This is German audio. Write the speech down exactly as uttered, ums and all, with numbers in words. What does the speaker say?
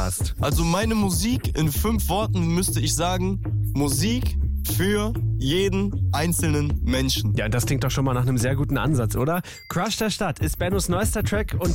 hast. Also meine Musik in fünf Worten müsste ich sagen, Musik für jeden einzelnen Menschen. Ja, das klingt doch schon mal nach einem sehr guten Ansatz, oder? Crush der Stadt ist Bennos neuester Track und